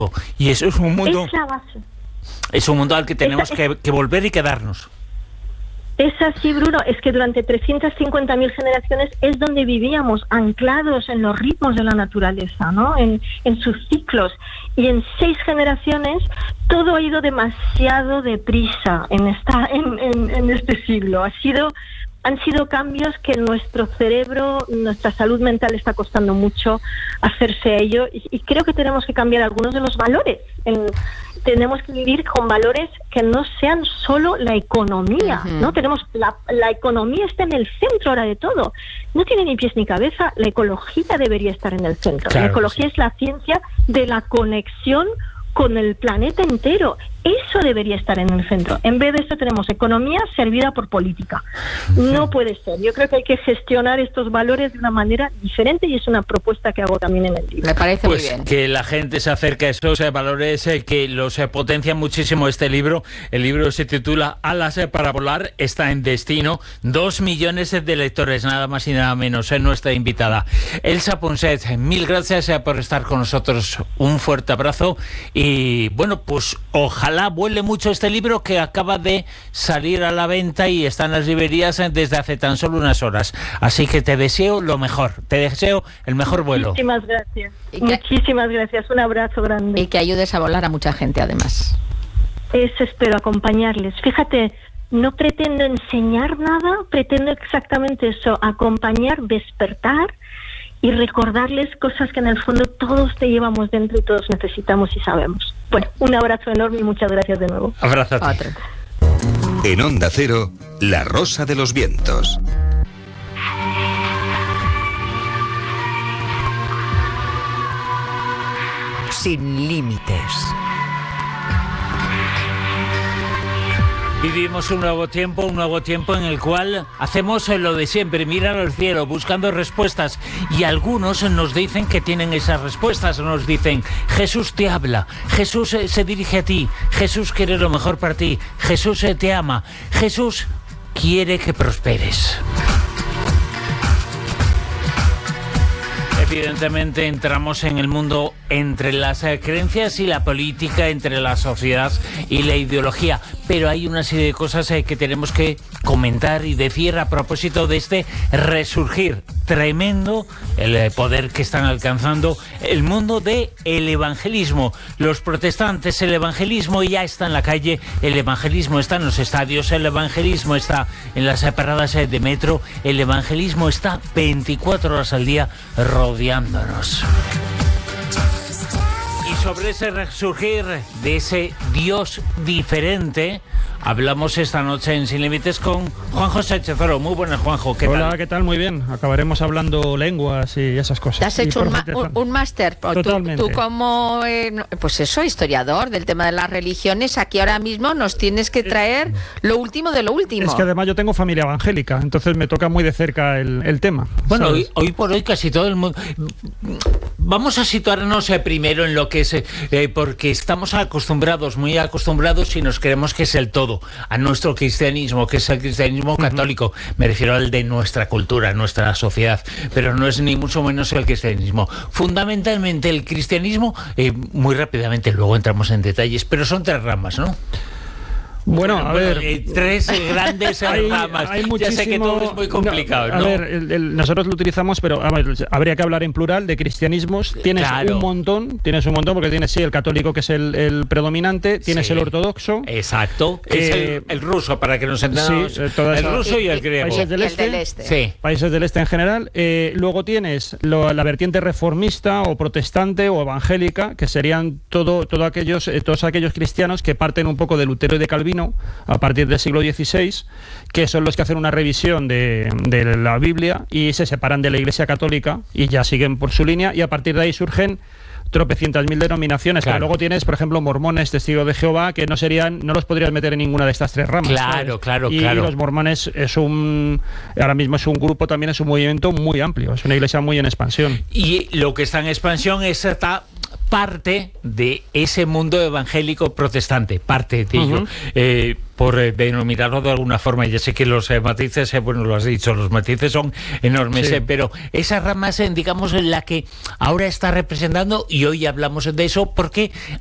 Y eso es un mundo... Es la base. Es un mundo al que tenemos que volver y quedarnos. Es así, Bruno, es que durante 350.000 generaciones es donde vivíamos, anclados en los ritmos de la naturaleza, ¿no? En sus ciclos. Y en 6 generaciones todo ha ido demasiado deprisa en este siglo. Han sido cambios que nuestro cerebro, nuestra salud mental está costando mucho hacerse a ello, y creo que tenemos que cambiar algunos de los valores. Tenemos que vivir con valores que no sean solo la economía, ¿no? La economía está en el centro ahora de todo. No tiene ni pies ni cabeza. La ecología debería estar en el centro. Claro, la ecología es la ciencia de la conexión con el planeta entero. Eso debería estar en el centro. En vez de eso tenemos economía servida por política. No puede ser. Yo creo que hay que gestionar estos valores de una manera diferente, y es una propuesta que hago también en el libro. Me parece pues muy bien. Que la gente se acerque a esos valores que los potencian muchísimo este libro. El libro se titula Alas para volar, está en Destino. 2 millones de lectores, nada más y nada menos, es nuestra invitada. Elsa Ponset, mil gracias por estar con nosotros. Un fuerte abrazo y bueno, pues ojalá vuele mucho este libro, que acaba de salir a la venta y está en las librerías desde hace tan solo unas horas. Así que te deseo lo mejor, te deseo el mejor vuelo. Muchísimas gracias. Muchísimas gracias, un abrazo grande. Y que ayudes a volar a mucha gente, además. Eso espero, acompañarles. Fíjate, no pretendo enseñar nada, pretendo exactamente eso, acompañar, despertar y recordarles cosas que en el fondo todos te llevamos dentro y todos necesitamos y sabemos. Bueno, un abrazo enorme y muchas gracias de nuevo. Abrazo. En Onda Cero, La Rosa de los Vientos. Sin límites. Vivimos un nuevo tiempo en el cual hacemos lo de siempre, mirar al cielo buscando respuestas, y algunos nos dicen que tienen esas respuestas, nos dicen: Jesús te habla, Jesús se dirige a ti, Jesús quiere lo mejor para ti, Jesús te ama, Jesús quiere que prosperes. Evidentemente entramos en el mundo entre las creencias y la política, entre la sociedad y la ideología, pero hay una serie de cosas que tenemos que comentar y decir a propósito de este resurgir tremendo, el poder que están alcanzando el mundo del evangelismo. Los protestantes, el evangelismo ya está en la calle, el evangelismo está en los estadios, el evangelismo está en las paradas de metro, el evangelismo está 24 horas al día rodeándonos. Y sobre ese resurgir de ese Dios diferente hablamos esta noche en Sin Límites con Juanjo Sánchez-Oro. Muy buenas, Juanjo, ¿qué tal? Hola, ¿qué tal? Muy bien. Acabaremos hablando lenguas y esas cosas. ¿Te has hecho un máster? Totalmente. Tú como, pues eso, historiador del tema de las religiones, aquí ahora mismo nos tienes que traer lo último de lo último. Es que además yo tengo familia evangélica, entonces me toca muy de cerca el tema. Bueno, hoy por hoy casi todo el mundo... Vamos a situarnos primero en lo que es... porque estamos muy acostumbrados, y nos creemos que es el todo, a nuestro cristianismo, que es el cristianismo católico. Me refiero al de nuestra cultura, nuestra sociedad, pero no es ni mucho menos el cristianismo. Fundamentalmente el cristianismo, muy rápidamente, luego entramos en detalles, pero son 3 ramas, ¿no? Bueno, a ver, 3 grandes ramas. Hay muchísimo... Ya sé que todo es muy complicado, ¿no? A ver, nosotros lo utilizamos, pero a ver, habría que hablar en plural de cristianismos. Tienes un montón, porque tienes el católico, que es el predominante, tienes el ortodoxo. Exacto, es el ruso, para que nos entendamos. Sí, el ruso y el griego. Países del este. El del este. Sí. Países del este en general. Luego tienes la vertiente reformista o protestante o evangélica, que serían todos aquellos cristianos que parten un poco de Lutero y de Calvino a partir del siglo XVI, que son los que hacen una revisión de la Biblia y se separan de la Iglesia Católica y ya siguen por su línea, y a partir de ahí surgen tropecientas mil denominaciones. Claro. Pero luego tienes, por ejemplo, mormones, testigos de Jehová, que no los podrías meter en ninguna de estas 3 ramas. Claro. Y los mormones ahora mismo es un grupo, también es un movimiento muy amplio, es una iglesia muy en expansión. Y lo que está en expansión es esta parte de ese mundo evangélico protestante, parte de ello, por denominarlo de alguna forma. Ya sé que los matices, bueno, lo has dicho, los matices son enormes, pero esa rama es, digamos, en la que ahora está representando, y hoy hablamos de eso, porque